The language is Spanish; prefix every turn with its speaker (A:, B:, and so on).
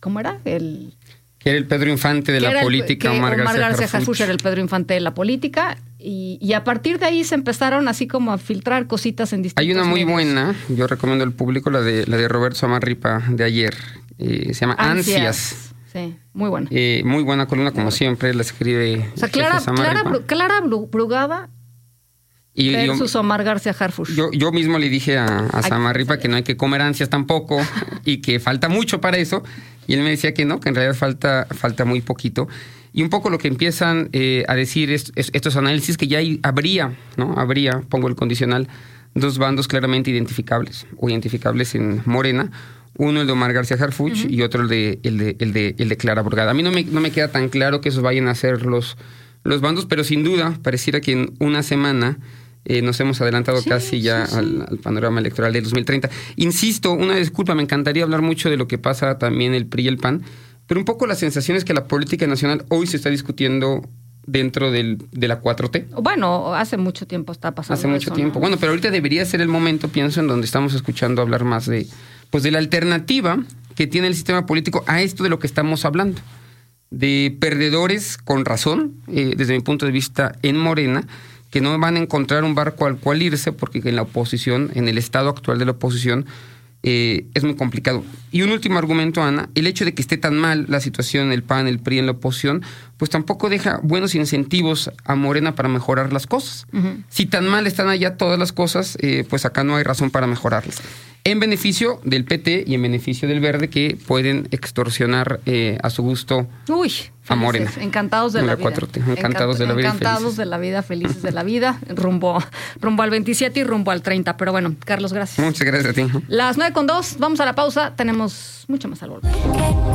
A: ¿cómo era?
B: Que era el Pedro Infante de la política.
A: Omar García Harfuch era el Pedro Infante de la política. Y a partir de ahí se empezaron así como a filtrar cositas en distintos
B: Hay una muy
A: medios.
B: buena, yo recomiendo al público, la de Roberto Samarripa de ayer. Se llama Ansias.
A: Sí, muy buena.
B: Muy buena columna, como siempre, la escribe.
A: O sea, Clara Brugada versus Omar García Harfuch.
B: Yo mismo le dije a Samarripa que no hay que comer ansias tampoco y que falta mucho para eso. Y él me decía que no, que en realidad falta muy poquito. Y un poco lo que empiezan a decir estos análisis que ya habría, pongo el condicional, dos bandos claramente identificables en Morena. Uno el de Omar García Harfuch y otro el de Clara Brugada. A mí no me queda tan claro que esos vayan a ser los bandos, pero sin duda pareciera que en una semana nos hemos adelantado casi al panorama electoral del 2030. Insisto, una disculpa, me encantaría hablar mucho de lo que pasa también el PRI y el PAN, pero un poco la sensación es que la política nacional hoy se está discutiendo dentro de la 4T.
A: Bueno, hace mucho tiempo está pasando
B: Hace mucho
A: eso,
B: tiempo.
A: ¿no?
B: Bueno, pero ahorita debería ser el momento, pienso, en donde estamos escuchando hablar más de la alternativa que tiene el sistema político a esto de lo que estamos hablando. De perdedores con razón, desde mi punto de vista, en Morena, que no van a encontrar un barco al cual irse, porque en la oposición, en el estado actual de la oposición, es muy complicado. Y un último argumento, Ana, el hecho de que esté tan mal la situación en el PAN, el PRI, en la oposición, pues tampoco deja buenos incentivos a Morena para mejorar las cosas. Si tan mal están allá todas las cosas, pues acá no hay razón para mejorarlas. En beneficio del PT y en beneficio del Verde, que pueden extorsionar a su gusto a Morena.
A: Encantados de la vida.
B: 4T, encantados de la vida.
A: Encantados de la vida, felices de la vida, rumbo al 27 y rumbo al 30. Pero bueno, Carlos, gracias.
B: Muchas gracias a ti.
A: Las 9:02, vamos a la pausa. Tenemos mucho más al volver.